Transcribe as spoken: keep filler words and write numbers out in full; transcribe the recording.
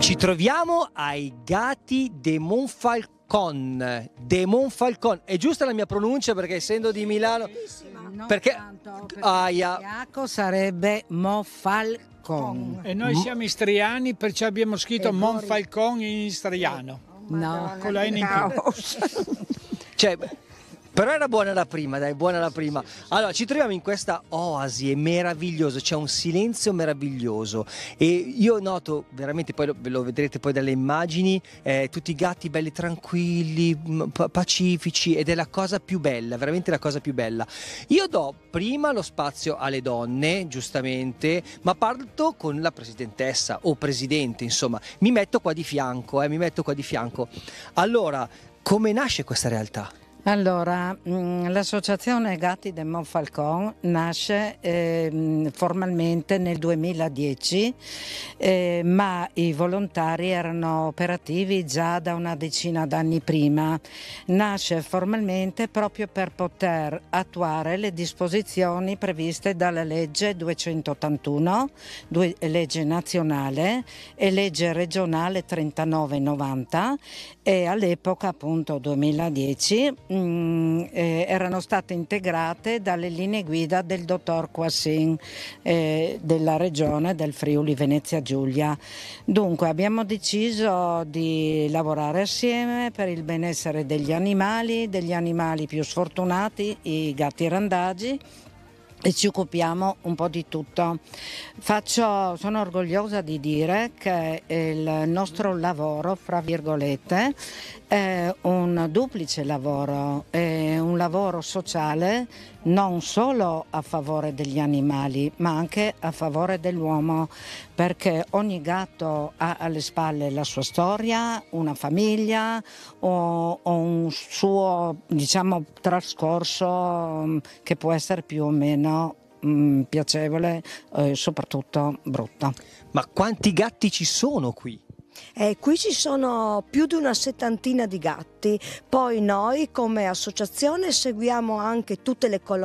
Ci troviamo ai Gatti de Monfalcon. De Monfalcon, è giusta la mia pronuncia perché essendo di Milano? Non perché tanto, perché aia. Iaco sarebbe Monfalcon. E noi siamo istriani, perciò abbiamo scritto E voi- Monfalcon in istriano. No, Con la N in più. Cioè, però era buona la prima, dai, buona la prima. Allora, ci troviamo in questa oasi, è meraviglioso, c'è un silenzio meraviglioso e io noto veramente, poi lo, lo vedrete poi dalle immagini, eh, tutti i gatti belli tranquilli, m- pa- pacifici, ed è la cosa più bella, veramente la cosa più bella. Io do prima lo spazio alle donne, giustamente, ma parto con la presidentessa o presidente, insomma, mi metto qua di fianco, eh, mi metto qua di fianco. Allora, come nasce questa realtà? Allora, mh, l'associazione Gatti de Monfalcon nasce eh, mh, formalmente nel duemiladieci, eh, ma i volontari erano operativi già da una decina d'anni prima. Nasce formalmente proprio per poter attuare le disposizioni previste dalla legge duecentottantuno, due, legge nazionale, e legge regionale trentanove novanta, e all'epoca, appunto duemiladieci, mh, eh, erano state integrate dalle linee guida del dottor Quassin eh, della regione del Friuli Venezia Giulia. Dunque abbiamo deciso di lavorare assieme per il benessere degli animali, degli animali più sfortunati, i gatti randagi, e ci occupiamo un po' di tutto. Faccio, sono orgogliosa di dire che il nostro lavoro, fra virgolette, è un duplice lavoro, è un lavoro sociale non solo a favore degli animali ma anche a favore dell'uomo, perché ogni gatto ha alle spalle la sua storia, una famiglia o, o un suo, diciamo, trascorso mh, che può essere più o meno mh, piacevole e eh, soprattutto brutto. Ma quanti gatti ci sono qui? Eh, qui ci sono più di una settantina di gatti, poi noi come associazione seguiamo anche tutte le colonie